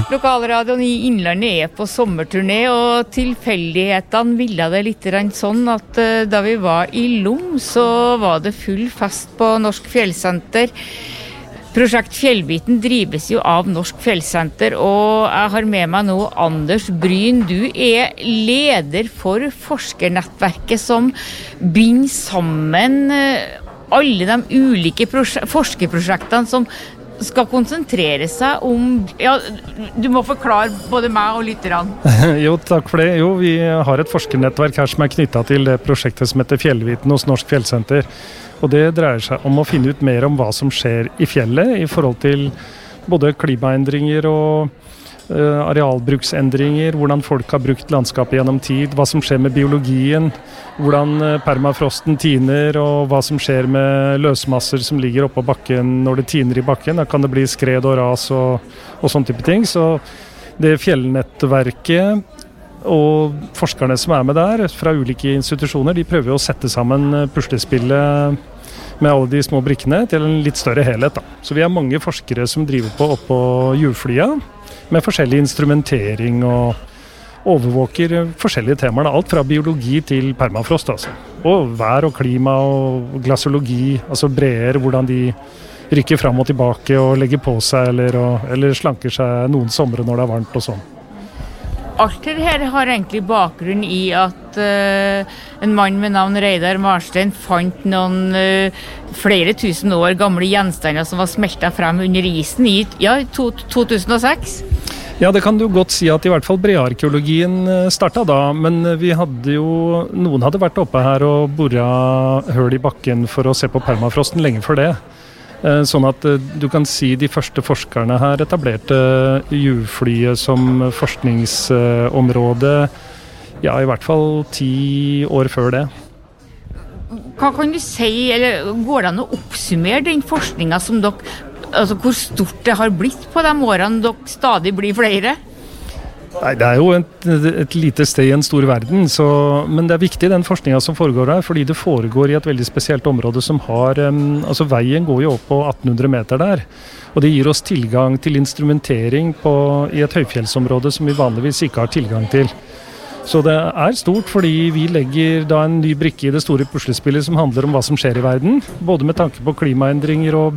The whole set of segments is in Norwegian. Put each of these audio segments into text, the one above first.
Lokalradioen i Innlandet på sommerturné, og tilfeldighetene ville det litt sånn at da vi var i Lom, så var det full fest på Norsk Fjellsenter. Prosjekt Fjellbiten drives jo av Norsk Fjellsenter, og jeg har med meg nå Anders Bryn. Du er leder for forskernettverket som binder sammen alle de ulike forskerprosjektene som skal konsentrere seg om, ja, du må forklare både meg og lytterne. Jo, takk for det. Jo, vi har et forskernettverk her som knyttet til det prosjektet som heter Fjellbiten hos Norsk Fjellsenter. Og det dreier seg om å finne ut mer om hva som skjer i fjellet i forhold til både klimaendringer og arealbruksendringer, hvordan folk har brukt landskapet gjennom tid, hva som skjer med biologien, hvordan permafrosten tiner, og hva som skjer med løsmasser som ligger oppå bakken når det tiner i bakken. Da kan det bli skred og ras og sånne type ting. Så det fjellnettverket og forskerne som med der fra ulike institusjoner, de prøver å sette sammen puslespillet med alle de små brikkene til en litt større helhet. Da. Så vi har mange forskere som driver på oppå hjulflya med forskjellig instrumentering og overvåker forskjellige temaer. Alt fra biologi til permafrost. Altså. Og vær og klima og glaciologi, altså breer, hvordan de rykker fram og tilbake og legger på seg eller slanker seg noen somre når det er varmt og sånn. Alt det her har egentlig bakgrunn i at en mann med navn Reidar Marstein fant noen flere tusen år gamle gjenstander som var smeltet frem under isen i 2006. Ja, det kan du godt si at i hvert fall brearkeologien startet da, men noen hadde vært oppe her og boret høl i bakken for å se på permafrosten lenge før det. Sånn at du kan si de første forskerne her etablerte hjulflyet som forskningsområde, ja, i hvert fall 10 år før det. Hva kan du si, eller går det an å oppsummere den forskningen som dere, altså hvor stort det har blitt på de årene dere stadig blir flere? Nei, det jo et lite sted i en stor verden, men det viktig den forskningen som foregår her, fordi det foregår i et veldig spesielt område som har, altså veien går jo opp på 1800 meter der, og det gir oss tilgang til instrumentering i et høyfjellsområde som vi vanligvis ikke har tilgang til. Så det stort fordi vi legger da en ny brikke i det store puslespillet som handler om hva som skjer i verden, både med tanke på klimaendringer og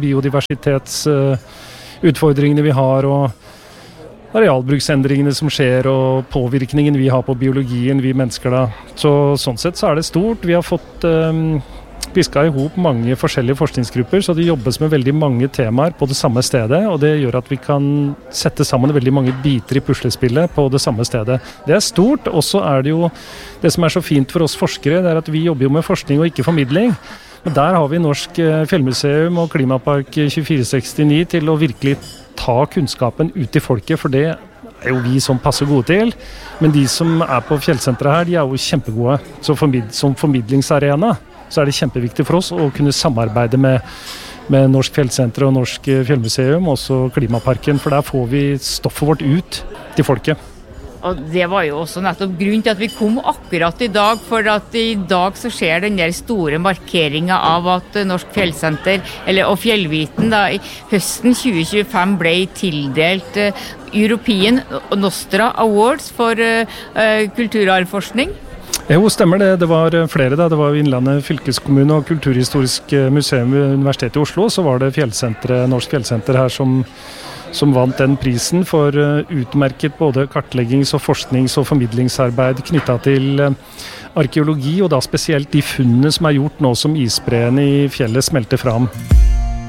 biodiversitetsutfordringene vi har, og arealbruksendringene som skjer, og påvirkningen vi har på biologien, vi mennesker da. Sånn sett så det stort. Vi har fått pisket ihop mange forskjellige forskningsgrupper, så det jobbes med veldig mange temaer på det samme stedet, og det gjør at vi kan sette sammen veldig mange biter i puslespillet på det samme stedet. Det stort, og så det jo det som så fint for oss forskere, det at vi jobber jo med forskning og ikke formidling. Men der har vi Norsk Fjellmuseum og Klimapark 2469 til å virkelig ta kunnskapen ut til folket, for det jo vi som passer gode til. Men de som på fjellsenteret her, de jo kjempegode. Så som formidlingsarena så det kjempeviktig for oss å kunne samarbeide med Norsk Fjellsenter og Norsk Fjellmuseum, også Klimaparken, for der får vi stoffet vårt ut til folket. Og det var jo også nettopp grunnen til at vi kom akkurat i dag, for at i dag så skjer den der store markeringen av at Norsk Fjellsenter, og Fjellbiten da, i høsten 2025 ble tildelt European Nostra Awards for kulturarvforskning. Jo, stemmer det. Det var flere da. Det var Innlandet fylkeskommune og Kulturhistorisk museum ved Universitetet i Oslo, så var det Norsk Fjellsenter her som vant den prisen for utmerket både kartleggings- og forsknings- og formidlingsarbeid knyttet til arkeologi, og da spesielt de funnene som gjort nå som isbreene i fjellet smelter fram.